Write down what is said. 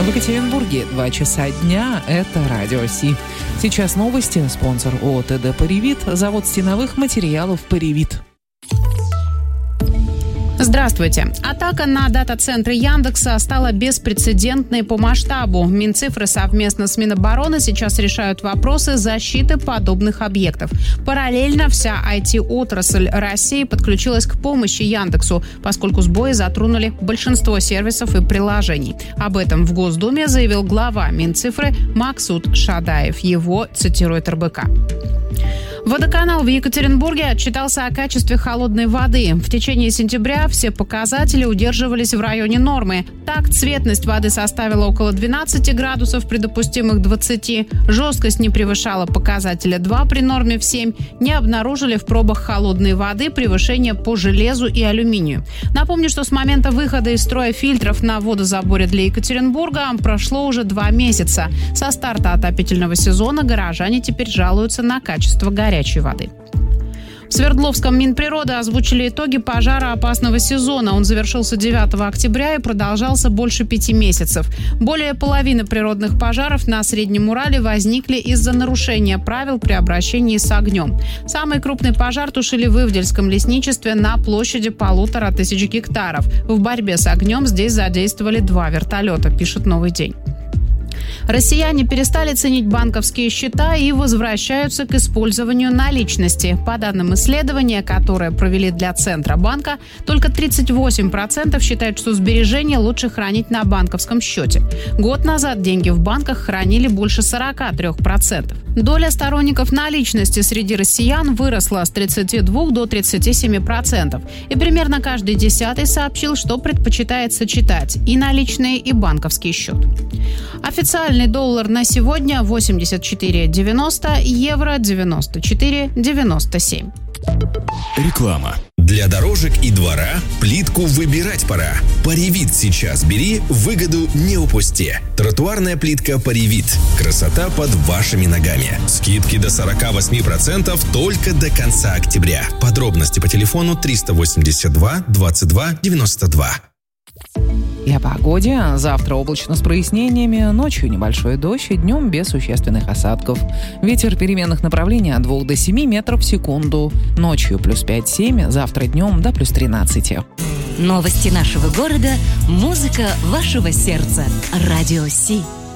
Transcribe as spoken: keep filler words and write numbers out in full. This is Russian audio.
В Екатеринбурге два часа дня. Это Радио Си. Сейчас новости. Спонсор ООО ТД «Паривит». Завод стеновых материалов «Паривит». Здравствуйте. Атака на дата-центры Яндекса стала беспрецедентной по масштабу. Минцифры совместно с Минобороны сейчас решают вопросы защиты подобных объектов. Параллельно вся ай ти-отрасль России подключилась к помощи Яндексу, поскольку сбои затронули большинство сервисов и приложений. Об этом в Госдуме заявил глава Минцифры Максут Шадаев. Его цитирует эр бэ ка. Водоканал в Екатеринбурге отчитался о качестве холодной воды. В течение сентября все показатели удерживались в районе нормы. Так, цветность воды составила около двенадцати градусов при допустимых двадцати. Жесткость не превышала показателя два при норме в семь. Не обнаружили в пробах холодной воды превышения по железу и алюминию. Напомню, что с момента выхода из строя фильтров на водозаборе для Екатеринбурга прошло уже два месяца. Со старта отопительного сезона горожане теперь жалуются на качество горячей воды. В Свердловском Минприроды озвучили итоги пожара опасного сезона. Он завершился девятого октября и продолжался больше пяти месяцев. Более половины природных пожаров на Среднем Урале возникли из-за нарушения правил при обращении с огнем. Самый крупный пожар тушили в Ивдельском лесничестве на площади полутора тысяч гектаров. В борьбе с огнем здесь задействовали два вертолета, пишет «Новый день». Россияне перестали ценить банковские счета и возвращаются к использованию наличности. По данным исследования, которое провели для Центробанка, только тридцать восемь процентов считают, что сбережения лучше хранить на банковском счете. Год назад деньги в банках хранили больше сорок три процента. Доля сторонников наличности среди россиян выросла с тридцати двух до тридцати семи процентов. И примерно каждый десятый сообщил, что предпочитает сочетать и наличные, и банковский счет. Официальный доллар на сегодня восемьдесят четыре девяносто, евро девяносто четыре девяносто семь. Реклама. Для дорожек и двора плитку выбирать пора. Паривит сейчас бери, выгоду не упусти. Тротуарная плитка Паривит. Красота под вашими ногами. Скидки до сорок восемь процентов только до конца октября. Подробности по телефону триста восемьдесят два двадцать два девяносто два. И о погоде. Завтра облачно с прояснениями, ночью небольшой дождь, днем без существенных осадков. Ветер переменных направлений от двух до семи метров в секунду. Ночью плюс пять-семь, завтра днем до плюс тринадцати. Новости нашего города, музыка вашего сердца. Радио Си.